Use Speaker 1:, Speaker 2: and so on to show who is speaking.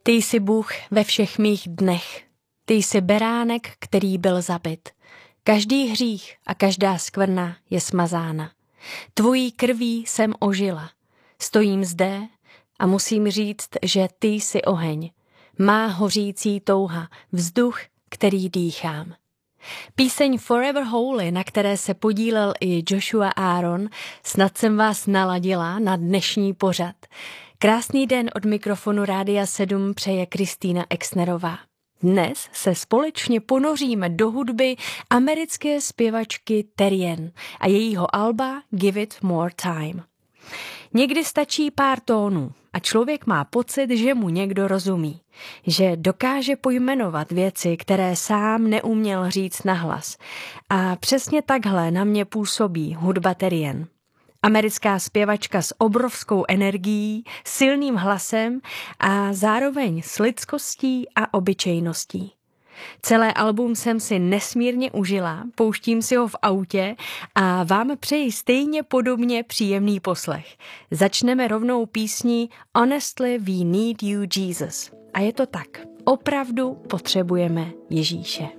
Speaker 1: Ty jsi Bůh ve všech mých dnech. Ty jsi beránek, který byl zabit. Každý hřích a každá skvrna je smazána. Tvojí krví jsem ožila. Stojím zde a musím říct, že ty jsi oheň. Má hořící touha, vzduch, který dýchám. Píseň Forever Holy, na které se podílel i Joshua Aaron, snad jsem vás naladila na dnešní pořad. Krásný den od mikrofonu Rádia 7 přeje Kristýna Exnerová. Dnes se společně ponoříme do hudby americké zpěvačky Terrien a jejího alba Give It More Time. Někdy stačí pár tónů a člověk má pocit, že mu někdo rozumí, že dokáže pojmenovat věci, které sám neuměl říct nahlas. A přesně takhle na mě působí hudba Terrien. Americká zpěvačka s obrovskou energií, silným hlasem a zároveň s lidskostí a obyčejností. Celé album jsem si nesmírně užila, pouštím si ho v autě a vám přeji stejně podobně příjemný poslech. Začneme rovnou písní Honestly We Need You Jesus. A je to tak, opravdu potřebujeme Ježíše.